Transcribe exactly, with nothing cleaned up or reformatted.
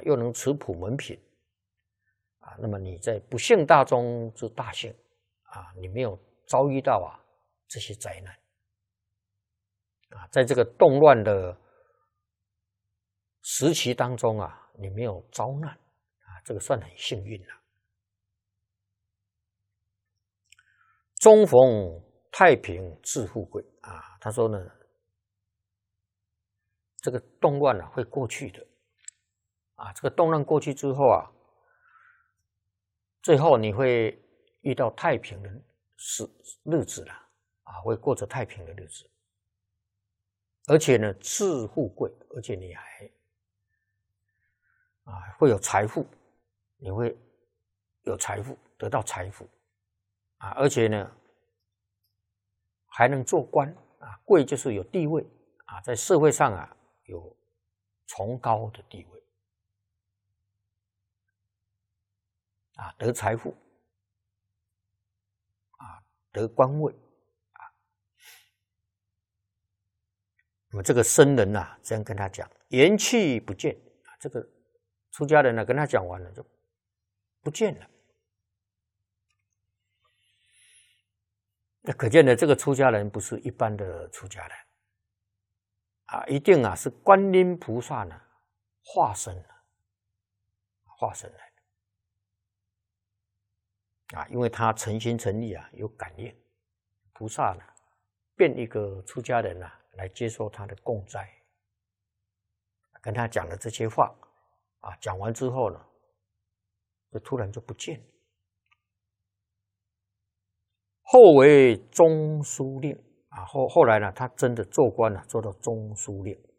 又能持普门品啊，那么你在不幸大中之大幸啊，你没有遭遇到啊这些灾难啊，在这个动乱的时期当中啊，你没有遭难啊，这个算很幸运了。终逢太平致富贵啊，他说呢，这个动乱啊会过去的啊，这个动乱过去之后啊，最后你会遇到太平的日日子了啊，会过着太平的日子，而且呢，致富贵，而且你还啊会有财富，你会有财富，得到财富啊，而且呢还能做官啊，贵就是有地位啊，在社会上啊有崇高的地位啊，得财富啊，得官位啊。那么这个僧人啊，这样跟他讲，言去不见啊，这个出家人呢跟他讲完了就不见了。那可见的这个出家人不是一般的出家人啊，一定啊是观音菩萨呢化身了，化身来的啊，因为他诚心诚意啊有感应，菩萨呢变一个出家人啊来接受他的供栽，跟他讲了这些话啊，讲完之后呢，就突然就不见了。后为中书令啊，后后来呢，他真的做官了，做到中书令。